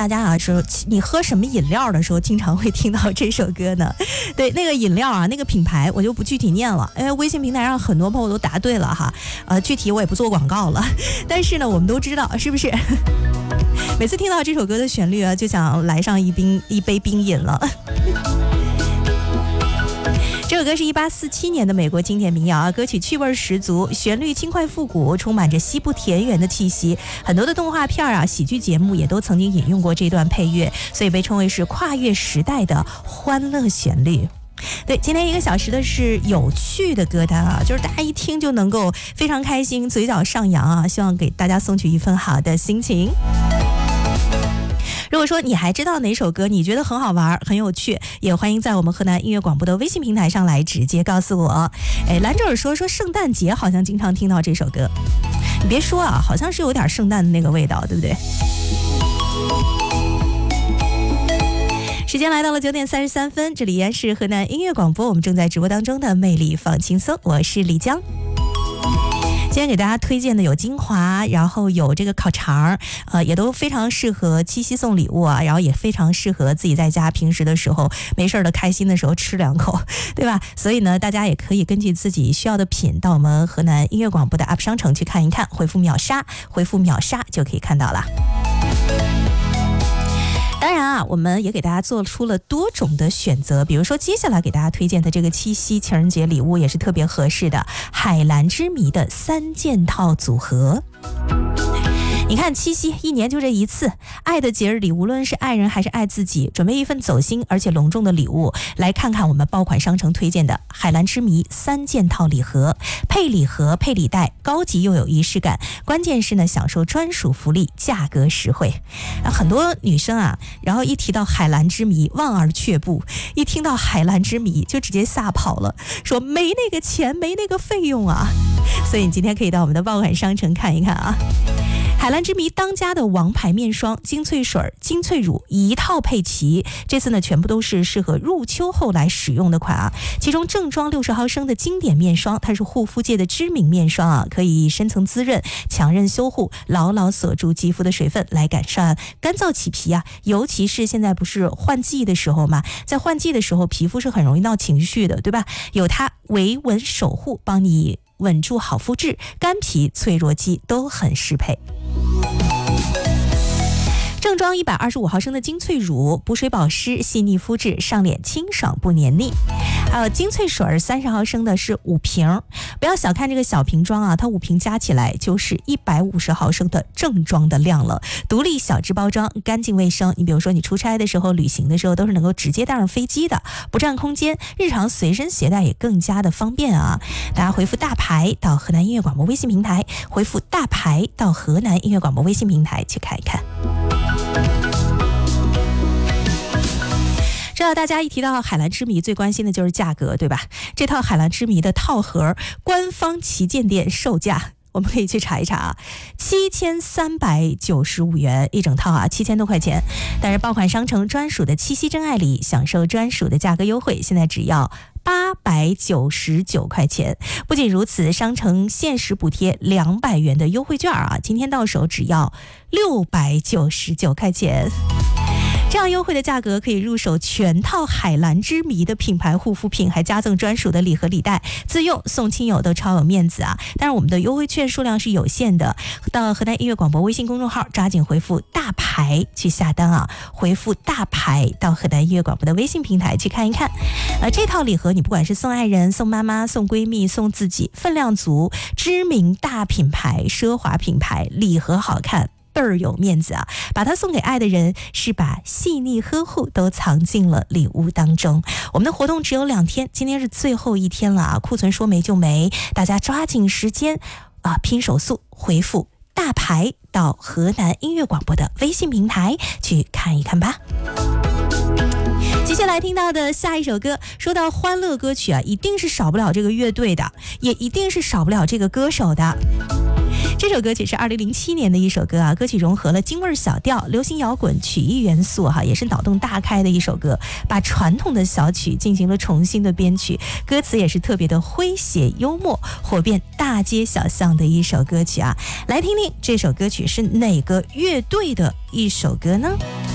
大家啊，说你喝什么饮料的时候经常会听到这首歌呢？对，那个饮料啊，那个品牌我就不具体念了，因为微信平台上很多朋友都答对了哈。具体我也不做广告了，但是呢，我们都知道是不是？每次听到这首歌的旋律啊，就想来上一杯冰饮了。这首歌是1847年的美国经典民谣啊，歌曲趣味十足，旋律轻快复古，充满着西部田园的气息。很多的动画片啊、喜剧节目也都曾经引用过这段配乐，所以被称为是跨越时代的欢乐旋律。对，今天1个小时的是有趣的歌单啊，就是大家一听就能够非常开心，嘴角上扬啊，希望给大家送去一份好的心情。如果说你还知道哪首歌你觉得很好玩很有趣，也欢迎在我们河南音乐广播的微信平台上来直接告诉我。兰州尔说圣诞节好像经常听到这首歌，你别说啊，好像是有点圣诞的那个味道，对不对？时间来到了9点33分，这里依然是河南音乐广播，我们正在直播当中的魅力放轻松，我是李江。今天给大家推荐的有金华，然后有这个烤肠，也都非常适合七夕送礼物啊，然后也非常适合自己在家平时的时候没事的开心的时候吃2口，对吧？所以呢，大家也可以根据自己需要的品到我们河南音乐广播的 App 商城去看一看，回复秒杀就可以看到了。当然啊，我们也给大家做出了多种的选择，比如说接下来给大家推荐的这个七夕情人节礼物也是特别合适的，海蓝之谜的3件套组合。你看七夕1年就这一次，爱的节日里，无论是爱人还是爱自己，准备一份走心而且隆重的礼物，来看看我们爆款商城推荐的海蓝之谜3件套礼盒，配礼盒配礼袋，高级又有仪式感，关键是呢享受专属福利，价格实惠。很多女生啊，然后一提到海蓝之谜望而却步，一听到海蓝之谜就直接吓跑了，说没那个钱没那个费用啊。所以你今天可以到我们的爆款商城看一看啊。海蓝之谜当家的王牌面霜、精粹水、精粹乳一套配齐，这次呢全部都是适合入秋后来使用的款啊。其中正装60毫升的经典面霜，它是护肤界的知名面霜啊，可以深层滋润、强韧修护，牢牢锁住肌肤的水分，来改善干燥起皮啊。尤其是现在不是换季的时候嘛，在换季的时候皮肤是很容易闹情绪的，对吧？有它维稳守护，帮你稳住好肤质，干皮脆弱肌都很适配。正装125毫升的精粹乳，补水保湿，细腻肤质，上脸清爽不黏腻。还有精粹水30毫升的是5瓶，不要小看这个小瓶装啊，它5瓶加起来就是150毫升的正装的量了。独立小只包装，干净卫生。你比如说你出差的时候、旅行的时候，都是能够直接带上飞机的，不占空间，日常随身携带也更加的方便啊。大家回复大牌到河南音乐广播微信平台，回复大牌到河南音乐广播微信平台去看一看。知道大家一提到海蓝之谜最关心的就是价格，对吧？这套海蓝之谜的套盒官方旗舰店售价我们可以去查一查啊，7395元一整套啊，7000多块钱。但是爆款商城专属的七夕真爱礼，享受专属的价格优惠，现在只要899块钱。不仅如此，商城限时补贴200元的优惠券啊，今天到手只要699块钱。这样优惠的价格可以入手全套海蓝之谜的品牌护肤品，还加赠专属的礼盒礼袋，自用送亲友都超有面子啊！但是我们的优惠券数量是有限的，到河南音乐广播微信公众号抓紧回复大牌去下单啊！回复大牌到河南音乐广播的微信平台去看一看。这套礼盒你不管是送爱人、送妈妈、送闺蜜、送自己，分量足，知名大品牌、奢华品牌，礼盒好看，倍儿有面子啊！把它送给爱的人，是把细腻呵护都藏进了礼物当中。我们的活动只有2天，今天是最后一天了啊！库存说没就没，大家抓紧时间啊，拼手速，回复大牌到河南音乐广播的微信平台去看一看吧。接下来听到的下一首歌，说到欢乐歌曲啊，一定是少不了这个乐队的，也一定是少不了这个歌手的。这首歌曲是2007年的一首歌啊，歌曲融合了京味小调、流行摇滚曲艺元素哈，也是脑洞大开的一首歌，把传统的小曲进行了重新的编曲，歌词也是特别的诙谐幽默，火遍大街小巷的一首歌曲啊。来听听这首歌曲是哪个乐队的一首歌呢？